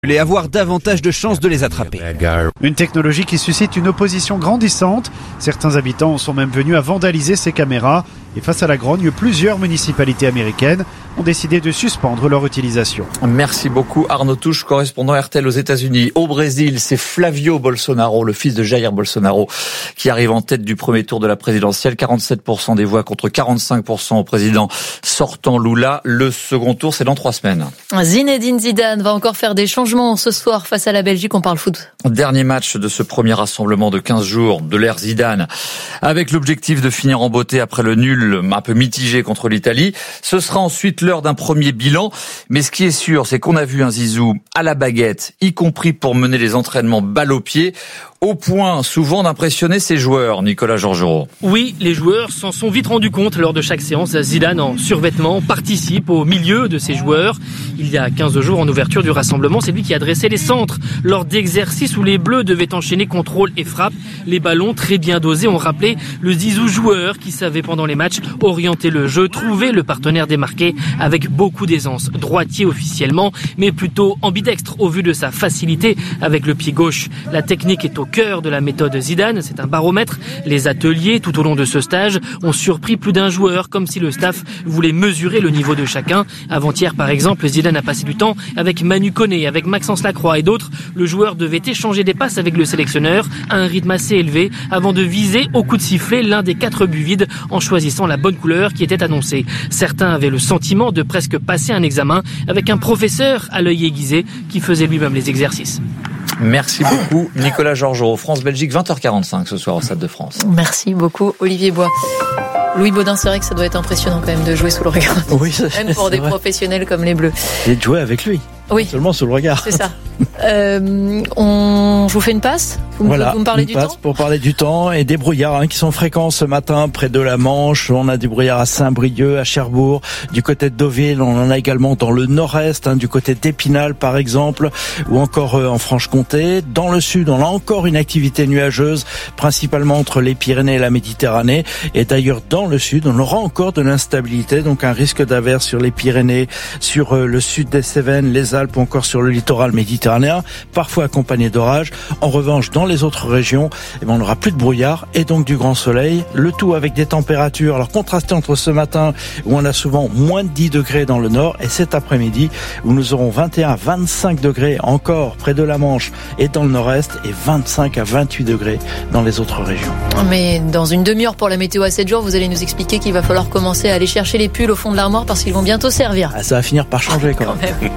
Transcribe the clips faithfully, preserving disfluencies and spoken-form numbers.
et avoir davantage de chances de les attraper. Une technologie qui suscite une opposition grandissante. Certains habitants sont même venus à vandaliser ces caméras. Et face à la grogne, plusieurs municipalités américaines ont décidé de suspendre leur utilisation. Merci beaucoup Arnaud Touche, correspondant R T L aux États-Unis. Au Brésil, c'est Flavio Bolsonaro, le fils de Jair Bolsonaro, qui arrive en tête du premier tour de la présidentielle. quarante-sept pour cent des voix contre quarante-cinq pour cent au président sortant Lula. Le second tour, c'est dans trois semaines. Zinedine Zidane va encore faire des changements ce soir face à la Belgique. On parle foot. Dernier match de ce premier rassemblement de quinze jours de l'ère Zidane, avec l'objectif de finir en beauté après le nul un peu mitigé contre l'Italie. Ce sera ensuite l'heure d'un premier bilan. Mais ce qui est sûr, c'est qu'on a vu un Zizou à la baguette, y compris pour mener les entraînements balle au pied, au point souvent d'impressionner ses joueurs, Nicolas Georgerot. Oui, les joueurs s'en sont vite rendus compte lors de chaque séance. Zidane, en survêtement, participe au milieu de ses joueurs. Il y a quinze jours, en ouverture du rassemblement, c'est lui qui a dressé les centres lors d'exercices où les Bleus devaient enchaîner contrôle et frappe. Les ballons très bien dosés ont rappelé le Zizou joueur qui savait pendant les matchs orienter le jeu, trouver le partenaire démarqué avec beaucoup d'aisance. Droitier officiellement, mais plutôt ambidextre au vu de sa facilité avec le pied gauche. La technique est au cœur de la méthode Zidane, c'est un baromètre. Les ateliers tout au long de ce stage ont surpris plus d'un joueur, comme si le staff voulait mesurer le niveau de chacun. Avant-hier, par exemple, Zidane a passé du temps avec Manu Koné, avec Maxence Lacroix et d'autres. Le joueur devait échanger des passes avec le sélectionneur à un rythme assez élevé avant de viser au coup de sifflet l'un des quatre buts vides en choisissant la bonne couleur qui était annoncée. Certains avaient le sentiment de presque passer un examen avec un professeur à l'œil aiguisé qui faisait lui-même les exercices. Merci beaucoup Nicolas Georgerot. France-Belgique, vingt heures quarante-cinq ce soir au Stade de France. Merci beaucoup Olivier Bois. Louis Baudin, c'est vrai que ça doit être impressionnant quand même de jouer sous le regard. Oui, ça, même pour des vrai. Professionnels comme les Bleus. Et de jouer avec lui. Oui. Seulement sous le regard. C'est ça. Euh, on, je vous fais une passe. Vous, voilà, vous me parlez une du passe temps pour parler du temps et des brouillards hein, qui sont fréquents ce matin près de la Manche. On a des brouillards à Saint-Brieuc, à Cherbourg, du côté de Deauville. On en a également dans le nord-est, hein, du côté d'Épinal par exemple, ou encore euh, en Franche-Comté. Dans le sud, on a encore une activité nuageuse, principalement entre les Pyrénées et la Méditerranée. Et d'ailleurs, dans le sud, on aura encore de l'instabilité, donc un risque d'averse sur les Pyrénées, sur euh, le sud des Cévennes, les Alpes ou encore sur le littoral méditerranéen, parfois accompagné d'orages. En revanche, dans les autres régions, eh ben, on n'aura plus de brouillard et donc du grand soleil. Le tout avec des températures, alors contrastées entre ce matin où on a souvent moins de dix degrés dans le nord et cet après-midi où nous aurons vingt et un à vingt-cinq degrés encore près de la Manche et dans le nord-est et vingt-cinq à vingt-huit degrés dans les autres régions. Mais dans une demi-heure pour la météo à sept jours, vous allez nous expliquer qu'il va falloir commencer à aller chercher les pulls au fond de l'armoire parce qu'ils vont bientôt servir. Ah, ça va finir par changer quand, quand même. même.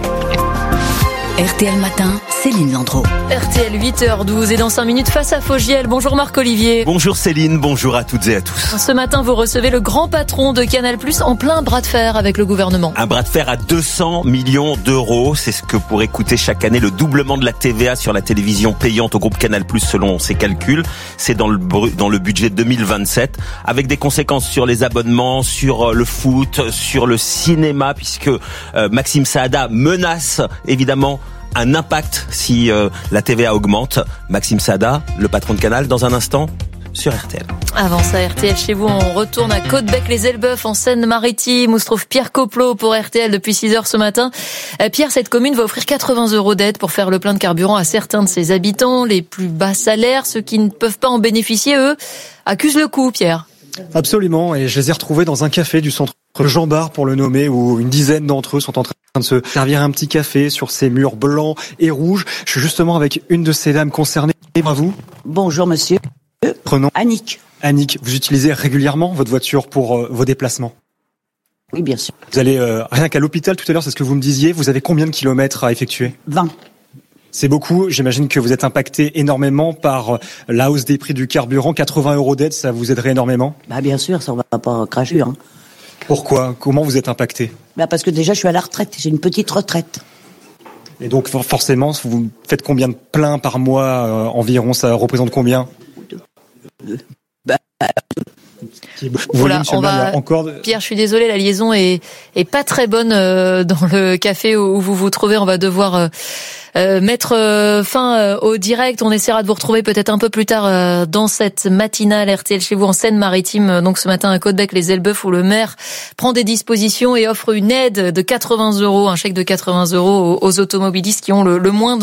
R T L Matin, Céline Landreau. R T L huit heures douze et dans cinq minutes face à Fogiel. Bonjour Marc-Olivier. Bonjour Céline, bonjour à toutes et à tous. Ce matin, vous recevez le grand patron de Canal+, en plein bras de fer avec le gouvernement. Un bras de fer à deux cents millions d'euros. C'est ce que pourrait coûter chaque année le doublement de la T V A sur la télévision payante au groupe Canal+, selon ses calculs. C'est dans le, dans le budget deux mille vingt-sept, avec des conséquences sur les abonnements, sur le foot, sur le cinéma, puisque euh, Maxime Saada menace évidemment un impact si euh, la T V A augmente. Maxime Saada, le patron de Canal, dans un instant sur R T L. Avant ça, R T L chez vous, on retourne à Côte-Bec-les-Elbeuf en Seine-Maritime où se trouve Pierre Coplot pour R T L depuis six heures ce matin. Euh, Pierre, cette commune va offrir quatre-vingts euros d'aide pour faire le plein de carburant à certains de ses habitants, les plus bas salaires, ceux qui ne peuvent pas en bénéficier, eux, accusent le coup, Pierre. Absolument, et je les ai retrouvés dans un café du centre Jean Bart pour le nommer, où une dizaine d'entre eux sont en train de se servir un petit café sur ces murs blancs et rouges. Je suis justement avec une de ces dames concernées. Et à vous. Bonjour monsieur. Prenons Annick. Annick, vous utilisez régulièrement votre voiture pour euh, vos déplacements? Oui, bien sûr. Vous allez euh, rien qu'à l'hôpital tout à l'heure, c'est ce que vous me disiez. Vous avez combien de kilomètres à effectuer? vingt. C'est beaucoup. J'imagine que vous êtes impacté énormément par la hausse des prix du carburant. quatre-vingts euros d'aide, ça vous aiderait énormément? Bah bien sûr, ça on va pas cracher. Hein. Pourquoi? Comment vous êtes impacté? Bah parce que déjà je suis à la retraite, j'ai une petite retraite. Et donc forcément, vous faites combien de pleins par mois euh, environ? Ça représente combien? Bah, possible. Voilà, on va... encore... Pierre, je suis désolée, la liaison est, est pas très bonne euh, dans le café où vous vous trouvez. On va devoir euh, euh, mettre euh, fin euh, au direct. On essaiera de vous retrouver peut-être un peu plus tard euh, dans cette matinale R T L chez vous en Seine-Maritime. Donc ce matin à Caudebec-les-Elbeuf où le maire prend des dispositions et offre une aide de quatre-vingts euros, un chèque de quatre-vingts euros aux, aux automobilistes qui ont le, le moins de